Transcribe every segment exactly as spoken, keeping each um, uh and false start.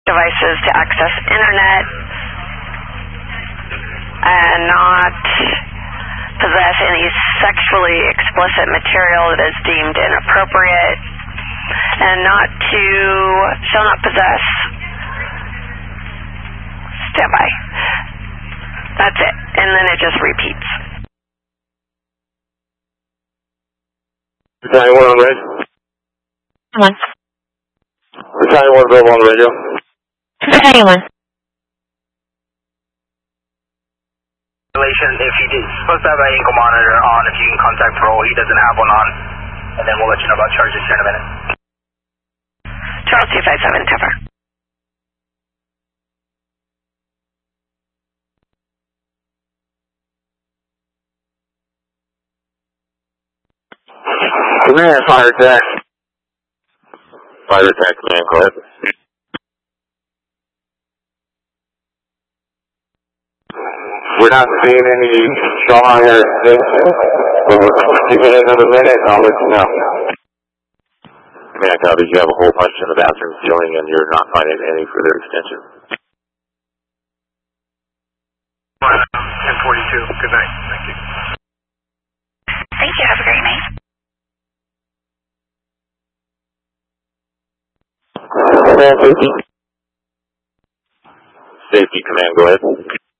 devices to access internet and not possess any sexually explicit material that is deemed inappropriate, and not to, shall not possess, standby. That's it. And then it just repeats. Battalion one on radio. Come on. Battalion one available on the radio. Battalion one. If he is supposed to have an ankle monitor on, if you can contact parole, he doesn't have one on, and then we'll let you know about charges here in a minute. Charles two five seven, cover. Command, fire attack. Fire attack, command, go ahead. We're not seeing any strong or but we'll give it another minute and I'll let you know. Command, copy. You have a whole bunch in the bathroom ceiling and you're not finding any further extension. ten forty-two, good night. Thank you. Thank you. Have a great night. Command, safety. Safety, command, go ahead.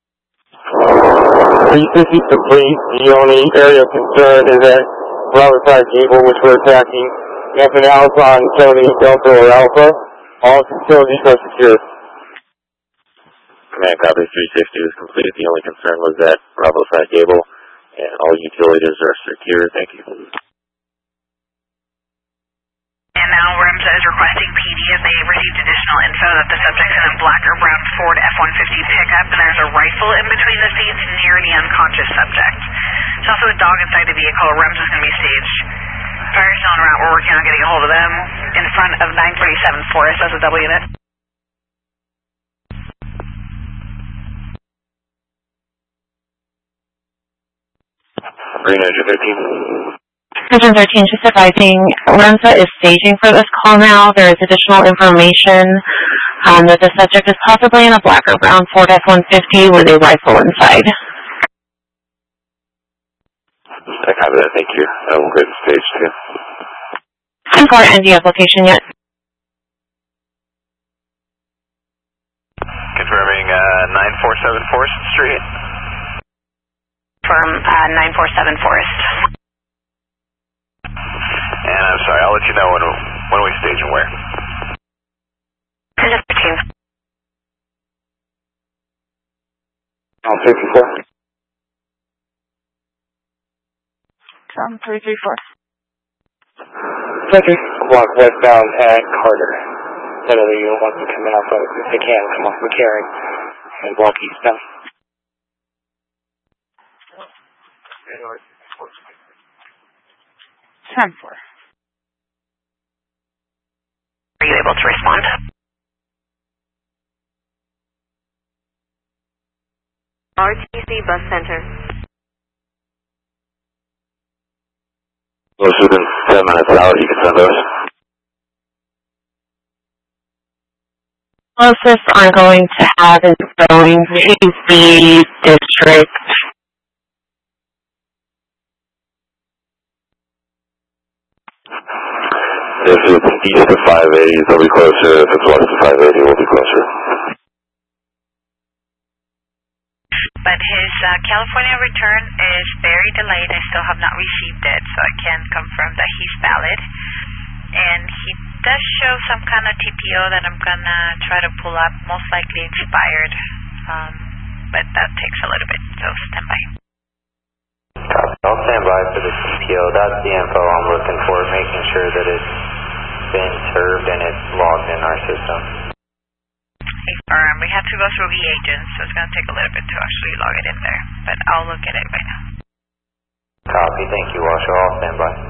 three fifty complete. The only area of concern is that Robert Side Gable, which we're attacking. Nothing else on Tony, Delta, or Alpha. All facilities are secure. Command, copy. three sixty was completed. The only concern was that Bravo Side Gable and all utilities are secure. Thank you. And now REMSA is requesting P D as they received additional info that the subject's in a black or brown Ford F one fifty pickup and there's a rifle in between the seats near the unconscious subject. There's also a dog inside the vehicle. REMSA is going to be staged. Fire's still en route. We're working on getting a hold of them in front of nine thirty-seven Forest as a double unit. Green Engine thirteen. Engine thirteen, just advising, REMSA is staging for this call now. There is additional information um, that the subject is possibly in a black or brown Ford F one fifty with a rifle inside. I copy that, thank you. I will go to stage two. ten four, N D application yet? Confirming uh, nine four seven Forest Street. From uh, nine four seven Forest. And I'm sorry, I'll let you know when, when we stage and where. Engine thirteen. On fifty-four. From three three four. Country walk westbound at Carter. That other unit wants to come out, but if they can, come off McCarran and walk eastbound. ten four. Are you able to respond? R T C Bus Center. Those within ten minutes out, you can send those. Closest I'm going to have is going to be District. If it's east of five eighty, they'll be closer. If it's west of five eighty, we'll be closer. But his uh, California return is very delayed. I still have not received it, so I can confirm that he's valid. And he does show some kind of T P O that I'm going to try to pull up, most likely expired. Um, but that takes a little bit, so stand by. I'll stand by for the T P O. That's the info I'm looking for, making sure that it's been served and it's logged in our system. Confirm. We have to go through e-agents, so it's going to take a little bit to actually log it in there. But I'll look at it right now. Copy. Thank you, Washoe. I'll stand by.